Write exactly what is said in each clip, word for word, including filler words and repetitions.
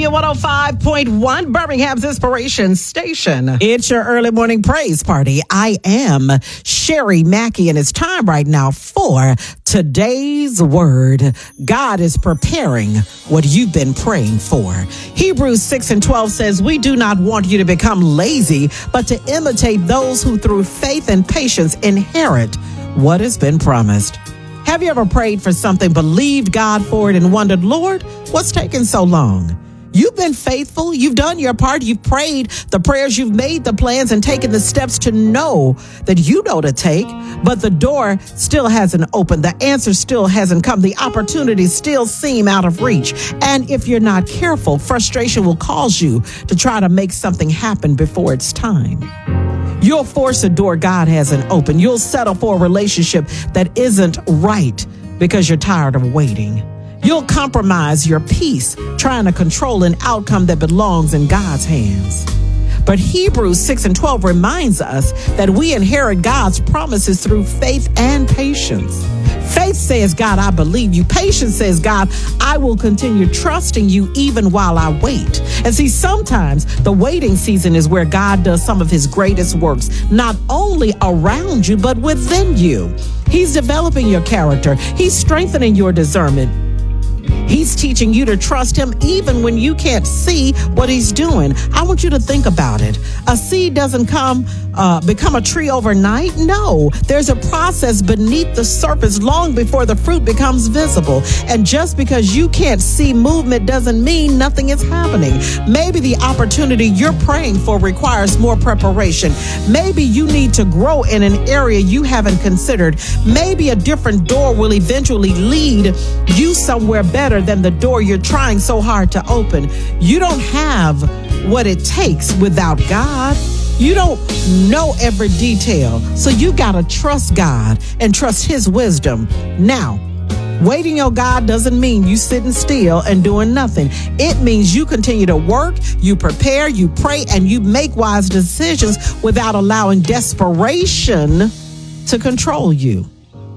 Radio one oh five point one, Birmingham's Inspiration Station. It's your early morning praise party. I am Sherry Mackey, and it's time right now for today's word. God is preparing what you've been praying for. Hebrews six and twelve says, we do not want you to become lazy, but to imitate those who through faith and patience inherit what has been promised. Have you ever prayed for something, believed God for it, and wondered, Lord, what's taking so long? You've been faithful. You've done your part. You've prayed the prayers. You've made the plans and taken the steps to know that you know to take, but the door still hasn't opened. The answer still hasn't come. The opportunities still seem out of reach. And if you're not careful, frustration will cause you to try to make something happen before it's time. You'll force a door God hasn't opened. You'll settle for a relationship that isn't right because you're tired of waiting. You'll compromise your peace trying to control an outcome that belongs in God's hands. But Hebrews six and twelve reminds us that we inherit God's promises through faith and patience. Faith says, God, I believe you. Patience says, God, I will continue trusting you even while I wait. And see, sometimes the waiting season is where God does some of his greatest works, not only around you, but within you. He's developing your character. He's strengthening your discernment. He's teaching you to trust him even when you can't see what he's doing. I want you to think about it. A seed doesn't come, uh, become a tree overnight. No, there's a process beneath the surface long before the fruit becomes visible. And just because you can't see movement doesn't mean nothing is happening. Maybe the opportunity you're praying for requires more preparation. Maybe you need to grow in an area you haven't considered. Maybe a different door will eventually lead you somewhere better than the door you're trying so hard to open. You don't have what it takes without God. You don't know every detail, so you got to trust God and trust his wisdom. Now, waiting on God doesn't mean you sitting still and doing nothing. It means you continue to work, you prepare, you pray, and you make wise decisions without allowing desperation to control you.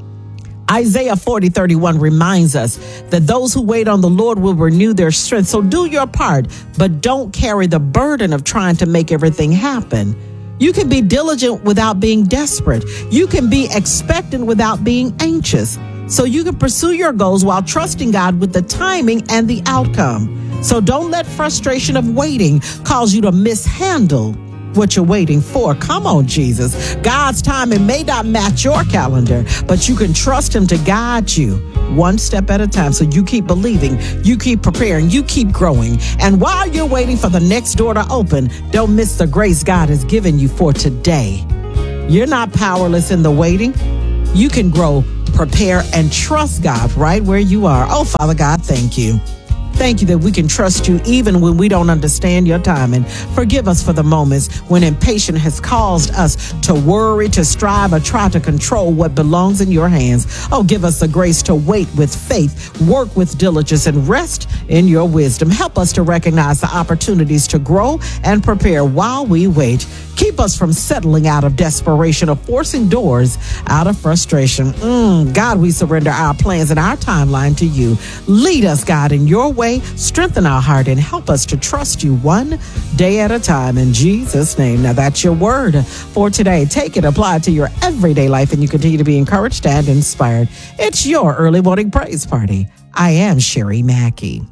Isaiah forty thirty-one reminds us that those who wait on the Lord will renew their strength. So do your part, but don't carry the burden of trying to make everything happen. You can be diligent without being desperate. You can be expectant without being anxious. So you can pursue your goals while trusting God with the timing and the outcome. So don't let frustration of waiting cause you to mishandle what you're waiting for. Come on, Jesus. God's timing may not match your calendar, but you can trust him to guide you one step at a time. So you keep believing, you keep preparing, you keep growing. And while you're waiting for the next door to open, don't miss the grace God has given you for today. You're not powerless in the waiting. You can grow, prepare, and trust God right where you are. Oh, Father God, thank you. Thank you that we can trust you even when we don't understand your timing. Forgive us for the moments when impatience has caused us to worry, to strive, or try to control what belongs in your hands. Oh, give us the grace to wait with faith, work with diligence, and rest in your wisdom. Help us to recognize the opportunities to grow and prepare while we wait. Keep us from settling out of desperation or forcing doors out of frustration. Mm, God, we surrender our plans and our timeline to you. Lead us, God, in your way. Strengthen our heart and help us to trust you one day at a time. In Jesus' name. Now, that's your word for today. Take it, apply it to your everyday life, and you continue to be encouraged and inspired. It's your early morning praise party. I am Sherry Mackey.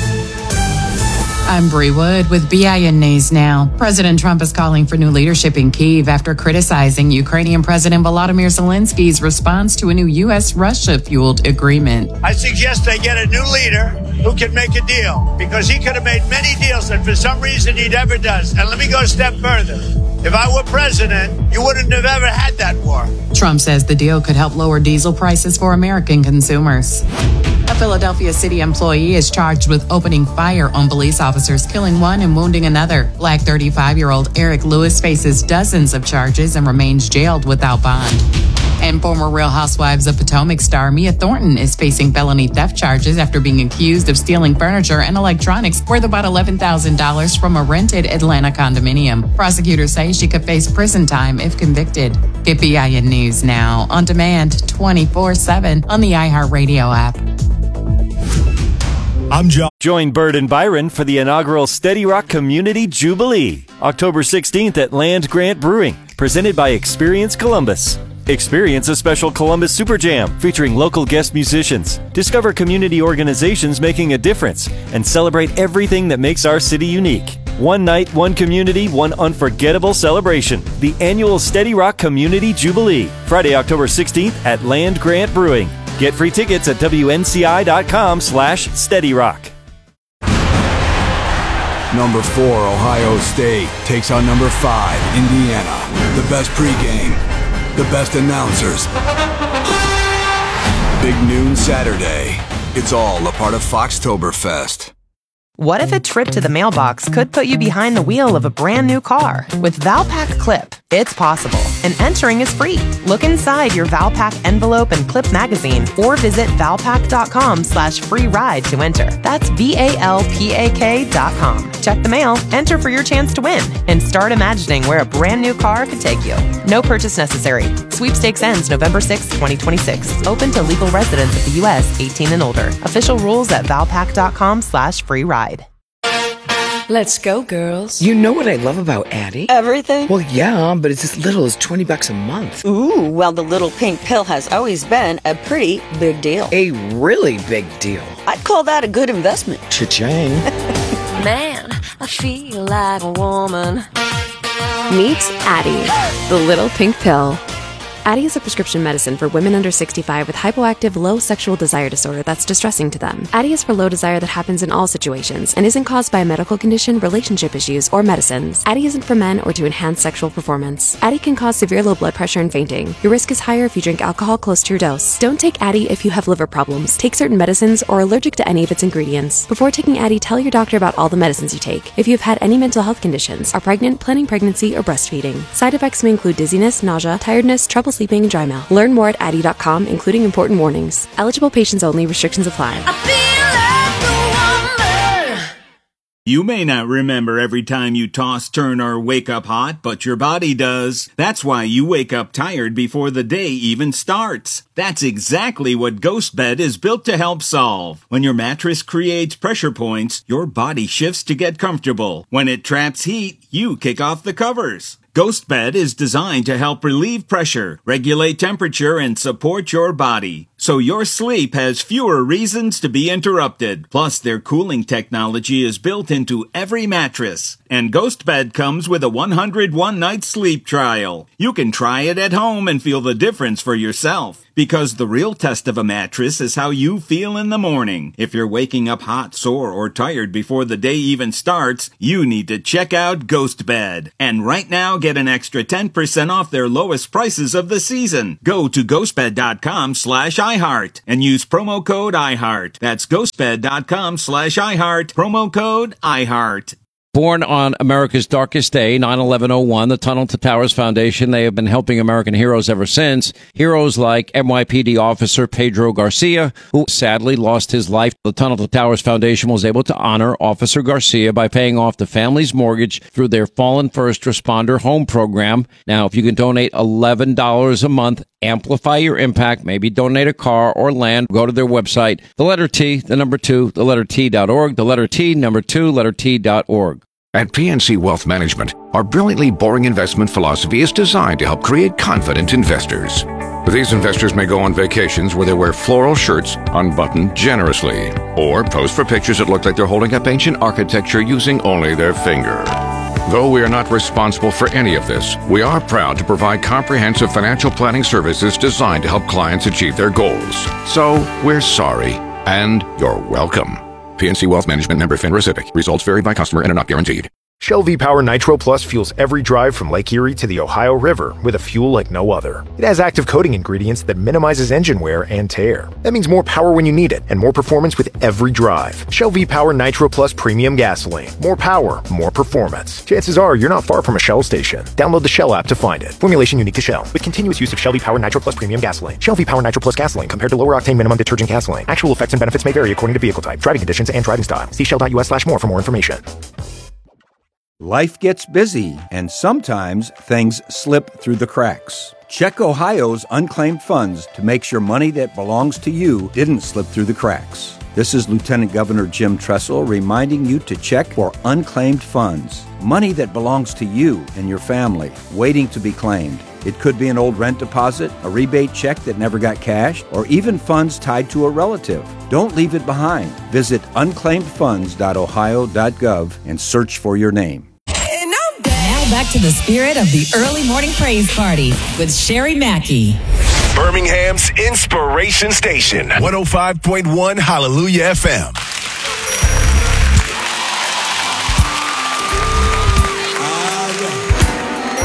I'm Bree Wood with B I N News Now. President Trump is calling for new leadership in Kyiv after criticizing Ukrainian President Volodymyr Zelensky's response to a new U S Russia-fueled agreement. I suggest they get a new leader who can make a deal, because he could have made many deals that for some reason he never does. And let me go a step further. If I were president, you wouldn't have ever had that war. Trump says the deal could help lower diesel prices for American consumers. A Philadelphia city employee is charged with opening fire on police officers, killing one and wounding another. Black thirty-five-year-old Eric Lewis faces dozens of charges and remains jailed without bond. And former Real Housewives of Potomac star Mia Thornton is facing felony theft charges after being accused of stealing furniture and electronics worth about eleven thousand dollars from a rented Atlanta condominium. Prosecutors say she could face prison time if convicted. Get B I N News Now on demand twenty-four seven on the iHeartRadio app. I'm John. Join Bird and Byron for the inaugural Steady Rock Community Jubilee, October sixteenth at Land Grant Brewing, presented by Experience Columbus. Experience a special Columbus Super Jam featuring local guest musicians. Discover community organizations making a difference and celebrate everything that makes our city unique. One night, one community, one unforgettable celebration. The annual Steady Rock Community Jubilee, Friday, October sixteenth at Land Grant Brewing. Get free tickets at W N C I dot com slash Steady Rock. Number four, Ohio State takes on number five, Indiana. The best pregame, the best announcers. Big noon Saturday. It's all a part of Foxtoberfest. What if a trip to the mailbox could put you behind the wheel of a brand new car? With Valpak Clip, it's possible, and entering is free. Look inside your Valpak envelope and clip magazine, or visit valpak.com slash free ride to enter. That's V-A-L-P-A-K dot com. Check the mail, enter for your chance to win, and start imagining where a brand new car could take you. No purchase necessary. Sweepstakes ends November sixth, twenty twenty-six. Open to legal residents of the U S eighteen and older. Official rules at valpak.com slash free ride. Let's go, girls. You know what I love about Addie? Everything? Well, yeah, but it's as little as twenty bucks a month. Ooh, well, the little pink pill has always been a pretty big deal. A really big deal. I'd call that a good investment. Cha-ching. Man, I feel like a woman. Meet Addie, the little pink pill. Addie is a prescription medicine for women under sixty-five with hypoactive low sexual desire disorder that's distressing to them. Addie is for low desire that happens in all situations and isn't caused by a medical condition, relationship issues, or medicines. Addie isn't for men or to enhance sexual performance. Addie can cause severe low blood pressure and fainting. Your risk is higher if you drink alcohol close to your dose. Don't take Addie if you have liver problems, take certain medicines, or are allergic to any of its ingredients. Before taking Addie, tell your doctor about all the medicines you take. If you have had any mental health conditions, are pregnant, planning pregnancy, or breastfeeding. Side effects may include dizziness, nausea, tiredness, trouble sleeping, and dry mouth. Learn more at Addie dot com, including important warnings. Eligible patients only. Restrictions apply. You may not remember every time you toss, turn, or wake up hot, but your body does. That's why you wake up tired before the day even starts. That's exactly what GhostBed is built to help solve. When your mattress creates pressure points, your body shifts to get comfortable. When it traps heat, you kick off the covers. GhostBed is designed to help relieve pressure, regulate temperature, and support your body, so your sleep has fewer reasons to be interrupted. Plus, their cooling technology is built into every mattress. And GhostBed comes with a one hundred one night sleep trial. You can try it at home and feel the difference for yourself. Because the real test of a mattress is how you feel in the morning. If you're waking up hot, sore, or tired before the day even starts, you need to check out GhostBed. And right now, get an extra ten percent off their lowest prices of the season. Go to ghostbed.com slash iHeart and use promo code iHeart. That's ghostbed.com slash iHeart. Promo code iHeart. Born on America's darkest day, nine eleven oh one, the Tunnel to Towers Foundation, they have been helping American heroes ever since. Heroes like N Y P D officer Pedro Garcia, who sadly lost his life. The Tunnel to Towers Foundation was able to honor Officer Garcia by paying off the family's mortgage through their Fallen First Responder Home Program. Now, if you can donate eleven dollars a month, amplify your impact, maybe donate a car or land, go to their website, the letter T, the number two, the letter T dot org, the letter T, number two, letter T dot org. At P N C Wealth Management, our brilliantly boring investment philosophy is designed to help create confident investors. These investors may go on vacations where they wear floral shirts unbuttoned generously, or pose for pictures that look like they're holding up ancient architecture using only their finger. Though we are not responsible for any of this, we are proud to provide comprehensive financial planning services designed to help clients achieve their goals. So, we're sorry, and you're welcome. P N C Wealth Management, member FINRA SIPC. Results vary by customer and are not guaranteed. Shell V-Power Nitro Plus fuels every drive from Lake Erie to the Ohio River with a fuel like no other. It has active coating ingredients that minimizes engine wear and tear. That means more power when you need it and more performance with every drive. Shell V-Power Nitro Plus Premium Gasoline. More power, more performance. Chances are you're not far from a Shell station. Download the Shell app to find it. Formulation unique to Shell. With continuous use of Shell V-Power Nitro Plus Premium Gasoline. Shell V-Power Nitro Plus Gasoline compared to lower octane minimum detergent gasoline. Actual effects and benefits may vary according to vehicle type, driving conditions, and driving style. See shell.us slash more for more information. Life gets busy, and sometimes things slip through the cracks. Check Ohio's unclaimed funds to make sure money that belongs to you didn't slip through the cracks. This is Lieutenant Governor Jim Tressel reminding you to check for unclaimed funds, money that belongs to you and your family, waiting to be claimed. It could be an old rent deposit, a rebate check that never got cashed, or even funds tied to a relative. Don't leave it behind. Visit unclaimed funds dot ohio dot gov and search for your name. Now back to the spirit of the early morning praise party with Sherry Mackey. Birmingham's Inspiration Station, one oh five point one Hallelujah F M.